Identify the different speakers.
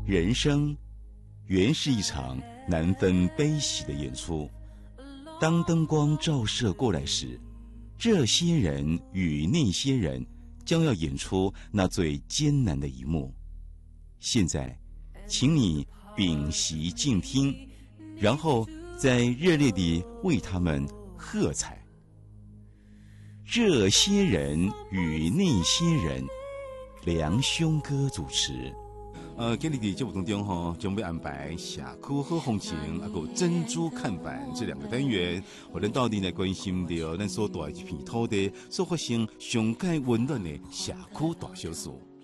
Speaker 1: 人生原是一场难分悲喜的演出。当灯光照射过来时，这些人与那些人将要演出那最艰难的一幕。现在，请你屏息静听，然后再热烈地为他们喝彩。这些人与那些人，梁兄哥主持。
Speaker 2: 今日伫节目当中将要安排社区好风情，还有珍珠看板这两个单元，我们到底来关心到咱所住的这片土地所发生上界温暖的社区大小事。